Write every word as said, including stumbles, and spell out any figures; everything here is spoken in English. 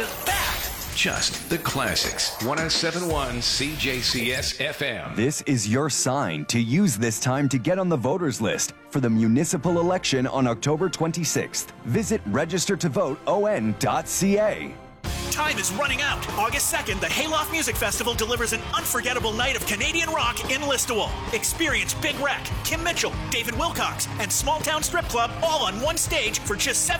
is back. Just the classics. one oh seven point one C J C S F M. This is your sign to use this time to get on the voters list for the municipal election on October twenty-sixth. Visit register to vote O N dot C A. Time is running out. August second, the Hayloft Music Festival delivers an unforgettable night of Canadian rock in Listowel. Experience Big Wreck, Kim Mitchell, David Wilcox, and Small Town Strip Club all on one stage for just seven